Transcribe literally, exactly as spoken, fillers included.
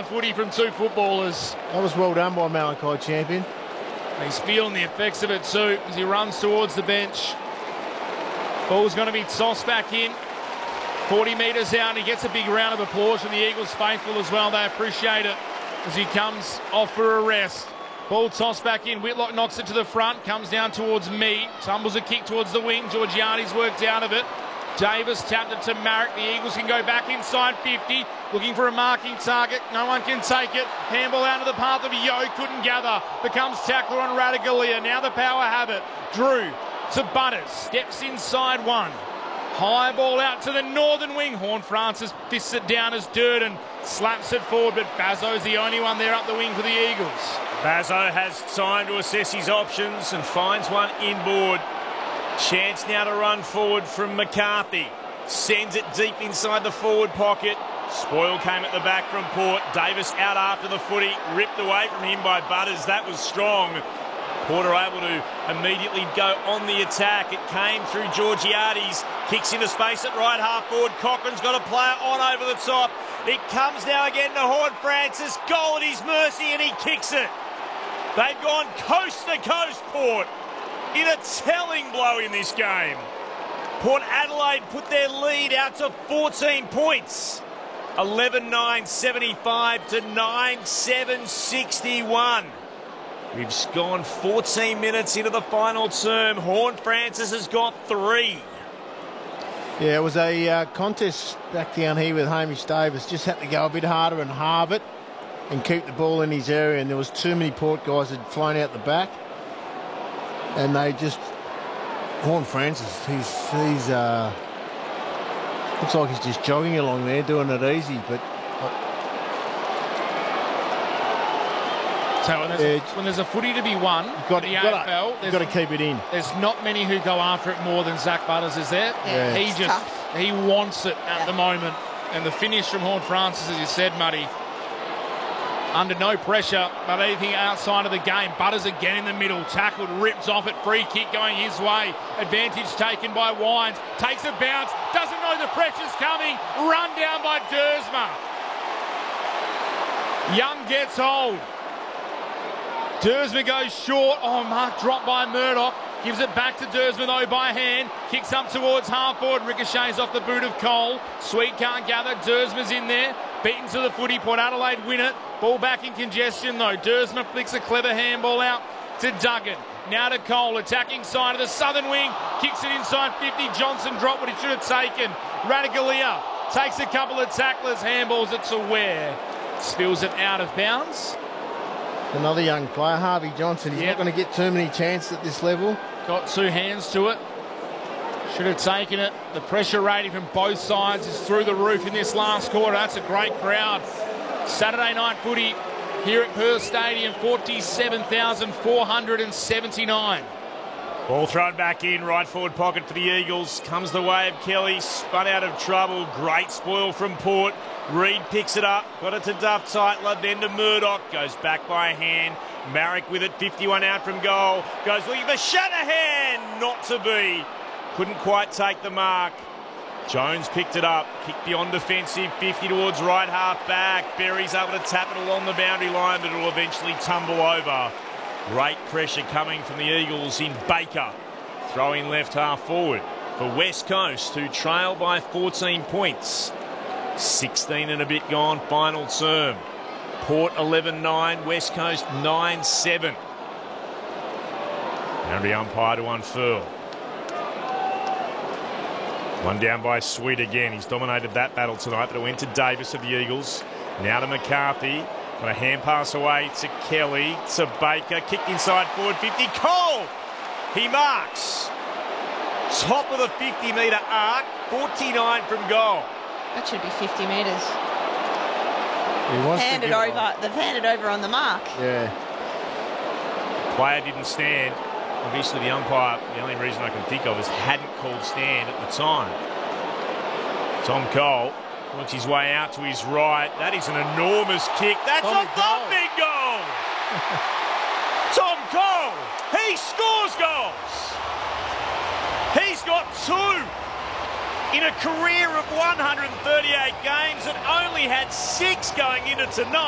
the footy from two footballers. That was well done by Malachi Champion. He's feeling the effects of it too as he runs towards the bench. Ball's going to be tossed back in. forty metres out, and he gets a big round of applause from the Eagles faithful as well. They appreciate it as he comes off for a rest. Ball tossed back in. Whitlock knocks it to the front, comes down towards me, tumbles a kick towards the wing. Georgiani's worked out of it. Davis tapped it to Marek. The Eagles can go back inside fifty, looking for a marking target. No one can take it. Handball out of the path of Yo, couldn't gather. Becomes tackler on Ratugolea. Now the power have it. Drew to Butters, steps inside one. High ball out to the northern wing. Horne-Francis fists it down as Durden slaps it forward, but Bazzo's the only one there up the wing for the Eagles. Bazzo has time to assess his options and finds one inboard. Chance now to run forward from McCarthy. Sends it deep inside the forward pocket. Spoil came at the back from Port. Davis out after the footy. Ripped away from him by Butters. That was strong. Porter able to immediately go on the attack. It came through Georgiades. Kicks into space at right half forward. Cochran's got a player on over the top. It comes now again to Horne-Francis. Goal at his mercy and he kicks it. They've gone coast to coast, Port, in a telling blow in this game. Port Adelaide put their lead out to fourteen points. eleven nine seventy-five to nine seven sixty-one. We've gone fourteen minutes into the final term. Horne-Francis has got three. Yeah, it was a uh, contest back down here with Hamish Davis. Just had to go a bit harder and halve it and keep the ball in his area. And there was too many Port guys that had flown out the back. And they just... Horne-Francis, he's... he's uh, looks like he's just jogging along there, doing it easy. But... So when there's, a, when there's a footy to be won got, in the you A F L, you've got to keep it in. There's not many who go after it more than Zach Butters, is there? Yeah. He It's just tough. he wants it at Yeah. the moment. And the finish from Horne-Francis, as you said, Muddy, under no pressure, but anything outside of the game. Butters again in the middle, tackled, ripped off it, free kick going his way. Advantage taken by Wines, takes a bounce, doesn't know the pressure's coming, run down by Dersma. Young gets hold. Dersma goes short. Oh, mark dropped by Murdoch. Gives it back to Dersma though by hand. Kicks up towards half forward. Ricochets off the boot of Cole. Sweet can't gather. Dersma's in there. Beaten to the footy. Port Adelaide win it. Ball back in congestion though. Dersma flicks a clever handball out to Duggan. Now to Cole. Attacking side of the southern wing. Kicks it inside fifty. Johnson dropped what he should have taken. Ratugolea takes a couple of tacklers. Handballs it to Ware. Spills it out of bounds. Another young player, Harvey Johnson. He's Yep. not going to get too many chances at this level. Got two hands to it. Should have taken it. The pressure rating from both sides is through the roof in this last quarter. That's a great crowd. Saturday night footy here at Perth Stadium, forty-seven thousand four hundred seventy-nine. Ball thrown back in, right forward pocket for the Eagles. Comes the way of Kelly, spun out of trouble. Great spoil from Port. Reed picks it up, got it to Duff Tightler, then to Murdoch. Goes back by a hand. Marek with it, fifty-one out from goal. Goes looking for Shanahan, not to be. Couldn't quite take the mark. Jones picked it up, kicked beyond defensive, fifty towards right half back. Berry's able to tap it along the boundary line, but it'll eventually tumble over. Great pressure coming from the Eagles in Baker. Throwing left half forward for West Coast, who trail by fourteen points. sixteen and a bit gone, final term. Port eleven nine, West Coast nine seven. Boundary umpire to unfurl. One down by Sweet again. He's dominated that battle tonight, but it went to Davis of the Eagles. Now to McCarthy. Got a hand pass away to Kelly, to Baker. Kicked inside forward fifty. Cole! He marks. Top of the fifty metre arc. forty-nine from goal. That should be fifty metres. He wants to Handed give over. up. They've handed over on the mark. Yeah. Player didn't stand. Obviously the umpire, the only reason I can think of is hadn't called stand at the time. Tom Cole works his way out to his right. That is an enormous kick. That's Tommy a thumping goal. Tom Cole, he scores goals. He's got two in a career of one hundred thirty-eight games and only had six going into tonight.